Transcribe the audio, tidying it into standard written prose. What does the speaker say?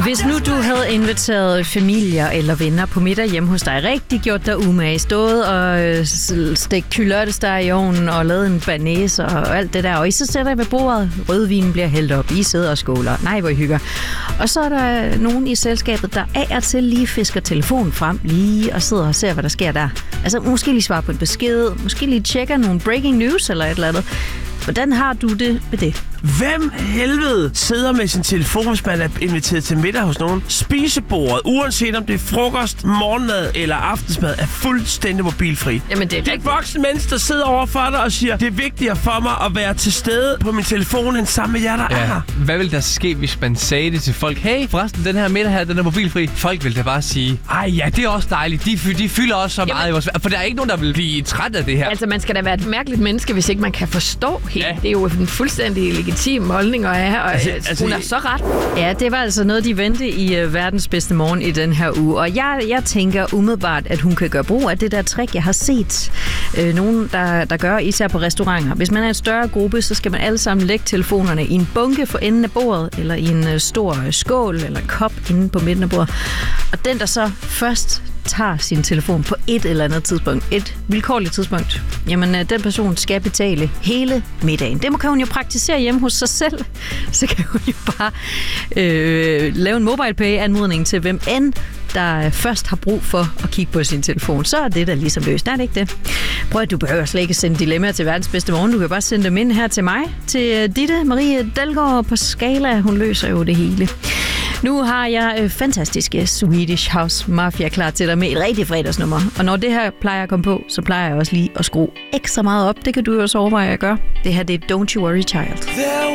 Hvis nu du havde inviteret familier eller venner på middag hjemme hos dig, rigtig gjort dig umage, stået og stegt kylottesteg i ovnen og lavet en banæs og alt det der, og I så sætter I ved bordet, rødvinen bliver hældt op, I sidder og skåler, nej hvor I hygger. Og så er der nogen i selskabet, der af og til lige fisker telefonen frem lige og sidder og ser, hvad der sker der. Altså måske lige svarer på en besked, måske lige tjekker nogle breaking news eller et eller andet. Hvordan har du det med det? Hvem helvede sidder med sin telefon, hvis man er inviteret til middag hos nogen? Spisebordet, uanset om det er frokost, morgenmad eller aftensmad, er fuldstændig mobilfri. Jamen det er et voksen menneske, der sidder over for dig og siger, det er vigtigere for mig at være til stede på min telefon, end sammen med jer, der er her. Hvad ville der ske, hvis man sagde det til folk? Hey, forresten, den her middag her, den er mobilfri. Folk ville da bare sige, ej ja, det er også dejligt. De fylder også så meget i vores... For der er ikke nogen, der vil blive træt af det her. Altså, man skal da være et mærkeligt menneske, hvis ikke man kan forstå helt. Ja. Det er jo en fuldstændig legitim holdning at have, og hun er så ret. Ja, det var altså noget, de vendte i verdens bedste morgen i den her uge. Og jeg tænker umiddelbart, at hun kan gøre brug af det der trick, jeg har set nogen, der gør, især på restauranter. Hvis man er en større gruppe, så skal man alle sammen lægge telefonerne i en bunke for enden af bordet, eller i en stor skål eller kop inde på midten af bordet. Og den, der så først tager sin telefon på et eller andet tidspunkt, et vilkårligt tidspunkt, jamen den person skal betale hele middagen. Det kan hun jo praktisere hjemme hos sig selv. Så kan hun jo bare lave en MobilePay-anmodning til hvem end, der først har brug for at kigge på sin telefon. Så er det da ligesom løst. Er det ikke det? Prøv at du behøver slet ikke sende dilemmaer til verdens bedste morgen. Du kan bare sende dem ind her til mig, til Ditte Marie Dalgaard på Skala. Hun løser jo det hele. Nu har jeg fantastiske Swedish House Mafia klar til dig med et rigtig fredagsnummer. Og når det her plejer at komme på, så plejer jeg også lige at skrue ekstra meget op. Det kan du jo også overveje at gøre. Det her, det er Don't You Worry Child.